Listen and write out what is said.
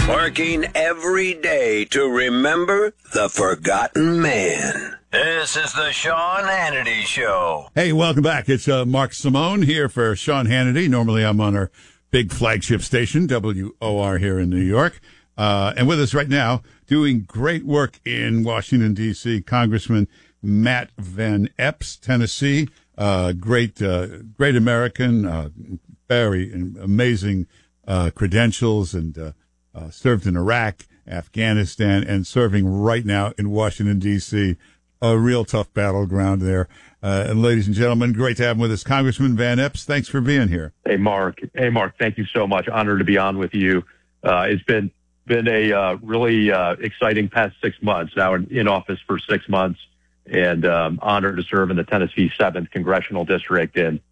Working every day to remember the forgotten man. This is the Sean Hannity Show. Hey, welcome back. It's Mark Simone here for Sean Hannity. Normally I'm on our big flagship station, WOR, here in New York. And with us right now, doing great work in Washington, D.C., Congressman Matt Van Epps, Tennessee. Great American, very amazing credentials, and served in Iraq, Afghanistan, and serving right now in Washington, D.C., a real tough battleground there. And ladies and gentlemen, great to have him with us. Congressman Van Epps, thanks for being here. Hey, Mark. Thank you so much. Honored to be on with you. It's been a really exciting past 6 months. Now in office for 6 months, and honored to serve in the Tennessee 7th Congressional District. And